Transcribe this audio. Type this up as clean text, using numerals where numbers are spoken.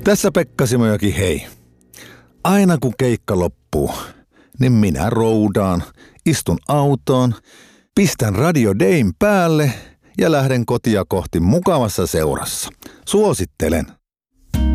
Tässä Pekka Simojoki, hei. Aina kun keikka loppuu, niin minä roudaan, istun autoon, pistän Radio Dayn päälle ja lähden kotia kohti mukavassa seurassa. Suosittelen.